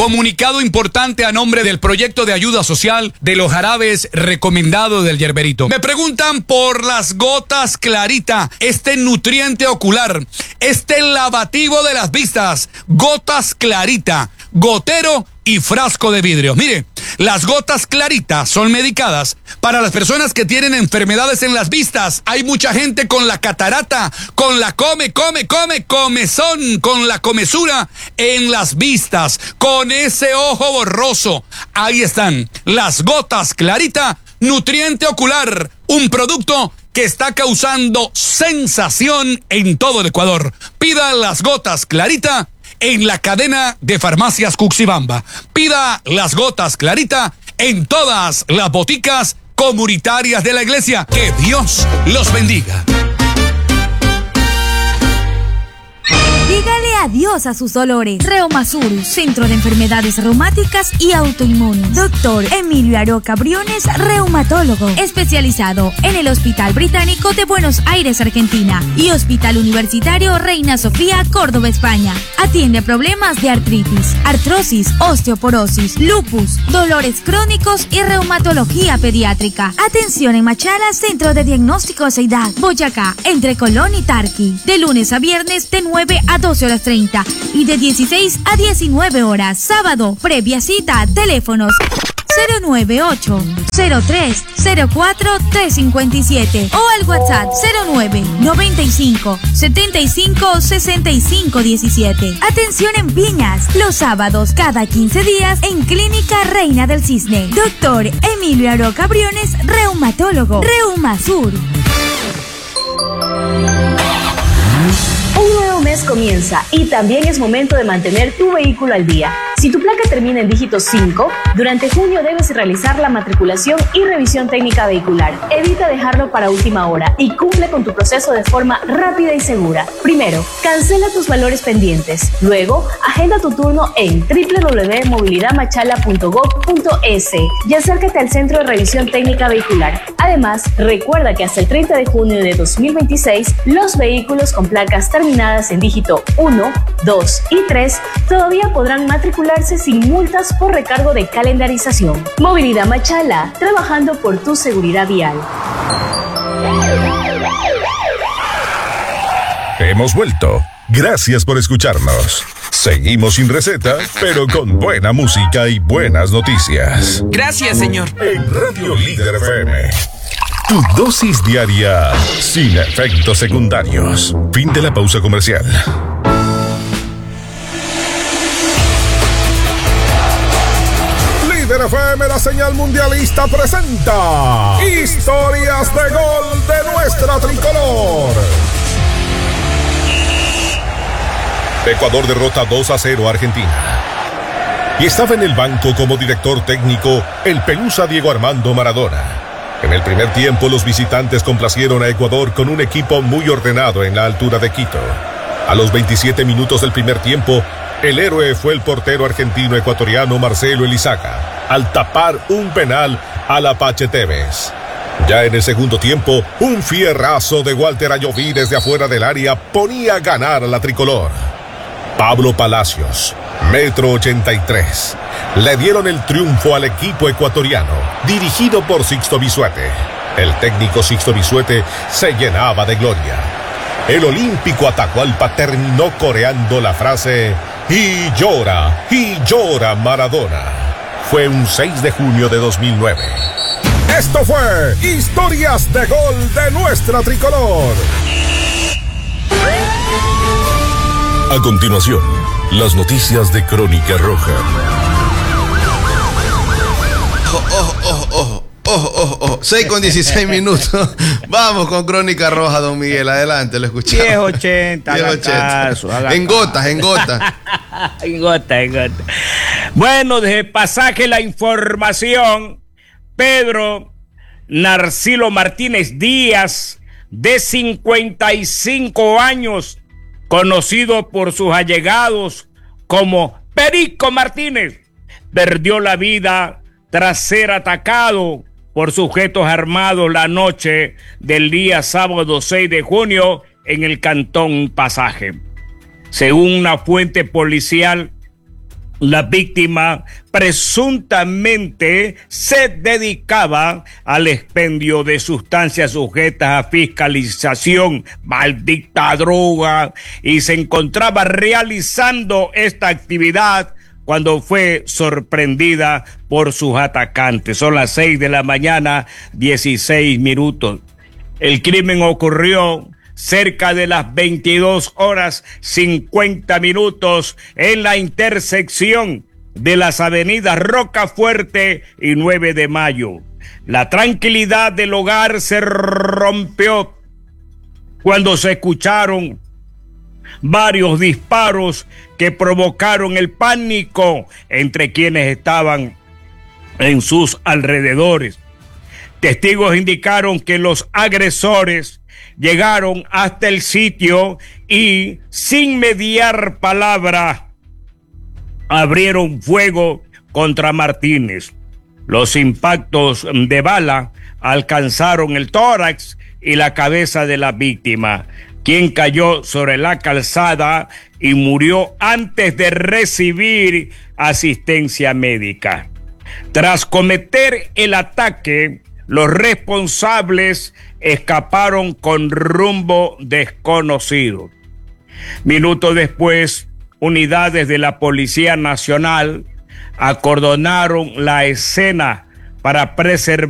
Comunicado importante a nombre del proyecto de ayuda social de los jarabes recomendados del Yerberito. Me preguntan por las gotas Clarita, este nutriente ocular, este lavativo de las vistas, gotas Clarita, gotero y frasco de vidrio. Mire, las gotas Clarita son medicadas para las personas que tienen enfermedades en las vistas. Hay mucha gente con la catarata, con la comezón, con la comezura en las vistas, con ese ojo borroso. Ahí están las gotas Clarita, nutriente ocular, un producto que está causando sensación en todo el Ecuador. Pida las gotas Clarita en la cadena de farmacias Cuxibamba. Pida las gotas Clarita en todas las boticas comunitarias de la iglesia. Que Dios los bendiga. Dígale adiós a sus dolores. Reumasur, Centro de Enfermedades Reumáticas y Autoinmunes. Doctor Emilio Aroca Briones, reumatólogo, especializado en el Hospital Británico de Buenos Aires, Argentina, y Hospital Universitario Reina Sofía, Córdoba, España. Atiende problemas de artritis, artrosis, osteoporosis, lupus, dolores crónicos y reumatología pediátrica. Atención en Machala, Centro de Diagnóstico Seidad, Boyacá, entre Colón y Tarqui. De lunes a viernes de 9 a 12:30 y de 16 a 19 horas. Sábado, previa cita, teléfonos 098-03-04-357 o al WhatsApp 09-95-75-65-17. Atención en Piñas, los sábados cada 15 días en Clínica Reina del Cisne. Doctor Emilio Aroca Briones, reumatólogo. Reumasur. Un nuevo mes comienza y también es momento de mantener tu vehículo al día. Si tu placa termina en dígito 5, durante junio debes realizar la matriculación y revisión técnica vehicular. Evita dejarlo para última hora y cumple con tu proceso de forma rápida y segura. Primero, cancela tus valores pendientes. Luego, agenda tu turno en www.movilidadmachala.gov.es y acércate al Centro de Revisión Técnica Vehicular. Además, recuerda que hasta el 30 de junio de 2026, los vehículos con placas terminadas en dígito 1, 2 y 3 todavía podrán matricularse sin multas por recargo de calendarización. Movilidad Machala, trabajando por tu seguridad vial. Hemos vuelto. Gracias por escucharnos. Seguimos sin receta, pero con buena música y buenas noticias. Gracias, señor. En Radio Líder FM. Tu dosis diaria sin efectos secundarios. Fin de la pausa comercial. Líder FM, la señal mundialista, presenta Historias de Gol de nuestra tricolor. Ecuador derrota 2-0 a Argentina. Y estaba en el banco como director técnico el pelusa Diego Armando Maradona. En el primer tiempo, los visitantes complacieron a Ecuador con un equipo muy ordenado en la altura de Quito. A los 27 minutos del primer tiempo, el héroe fue el portero argentino-ecuatoriano Marcelo Elizaga, al tapar un penal al Apache Tevez. Ya en el segundo tiempo, un fierrazo de Walter Ayoví desde afuera del área ponía a ganar a la tricolor. Pablo Palacios, 1,83 m, le dieron el triunfo al equipo ecuatoriano, dirigido por Sixto Bisuete. El técnico Sixto Bisuete se llenaba de gloria. El olímpico Atahualpa terminó coreando la frase y llora Maradona. Fue un 6 de junio de 2009. Esto fue Historias de Gol de nuestra tricolor. A continuación, las noticias de Crónica Roja. 6:16 minutos. Vamos con Crónica Roja, don Miguel. Adelante, lo escuchamos. 1080. 1080. En gotas. En gotas. Bueno, desde pasaje la información. Pedro Narcilo Martínez Díaz, de 55 años, conocido por sus allegados como Perico Martínez, perdió la vida tras ser atacado por sujetos armados la noche del día sábado 6 de junio en el cantón Pasaje. Según una fuente policial, La víctima presuntamente se dedicaba al expendio de sustancias sujetas a fiscalización, maldita droga, y se encontraba realizando esta actividad cuando fue sorprendida por sus atacantes. Son las 6 de la mañana, 16 minutos. El crimen ocurrió cerca de las 22 horas 50 minutos en la intersección de las avenidas Rocafuerte y 9 de Mayo. La tranquilidad del hogar se rompió cuando se escucharon varios disparos que provocaron el pánico entre quienes estaban en sus alrededores. Testigos indicaron que los agresores llegaron hasta el sitio y, sin mediar palabra, abrieron fuego contra Martínez. Los impactos de bala alcanzaron el tórax y la cabeza de la víctima, quien cayó sobre la calzada y murió antes de recibir asistencia médica. Tras cometer el ataque, los responsables escaparon con rumbo desconocido. Minutos después, unidades de la Policía Nacional acordonaron la escena para preservar